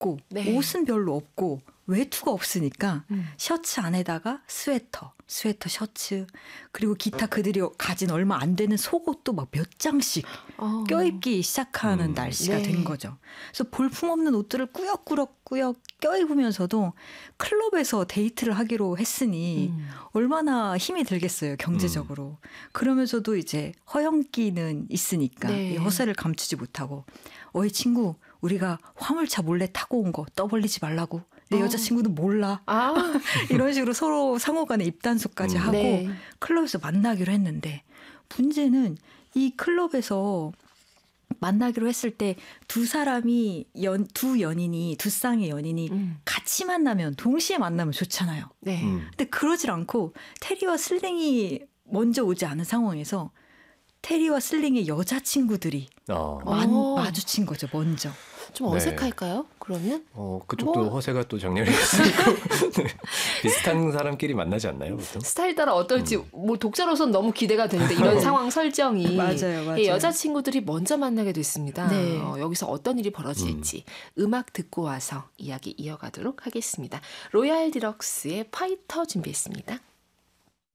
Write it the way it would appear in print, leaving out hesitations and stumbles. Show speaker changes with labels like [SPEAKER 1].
[SPEAKER 1] 덥고
[SPEAKER 2] 네.
[SPEAKER 1] 옷은 별로 없고 외투가 없으니까 셔츠 안에다가 스웨터 셔츠 그리고 기타 그들이 가진 얼마 안 되는 속옷도 막 몇 장씩 껴입기 시작하는 날씨가
[SPEAKER 2] 네.
[SPEAKER 1] 된 거죠. 그래서 볼품없는 옷들을 꾸역꾸역 껴입으면서도 클럽에서 데이트를 하기로 했으니 얼마나 힘이 들겠어요, 경제적으로. 그러면서도 이제 허영기는 있으니까
[SPEAKER 2] 네.
[SPEAKER 1] 이 허세를 감추지 못하고 어이 친구 우리가 화물차 몰래 타고 온 거 떠벌리지 말라고. 내 여자친구는 몰라. 이런 식으로 서로 상호간에 입단속까지 하고
[SPEAKER 2] 네.
[SPEAKER 1] 클럽에서 만나기로 했는데 문제는 이 클럽에서 만나기로 했을 때 두 사람이 두 쌍의 연인이 같이 만나면 동시에 만나면 좋잖아요.
[SPEAKER 2] 네.
[SPEAKER 1] 근데 그러질 않고 테리와 슬링이 먼저 오지 않은 상황에서 테리와 슬링의 여자친구들이 마주친 거죠, 먼저.
[SPEAKER 2] 좀 어색할까요? 그러면?
[SPEAKER 3] 그쪽도 허세가 또 장렬히 있으니까 비슷한 사람끼리 만나지 않나요, 보통?
[SPEAKER 2] 스타일 따라 어떨지 뭐 독자로서는 너무 기대가 되는데 이런 상황 설정이
[SPEAKER 1] 맞아요.
[SPEAKER 2] 여자친구들이 먼저 만나게 됐습니다.
[SPEAKER 1] 네.
[SPEAKER 2] 여기서 어떤 일이 벌어질지 음악 듣고 와서 이야기 이어가도록 하겠습니다. 로얄 디럭스의 파이터 준비했습니다.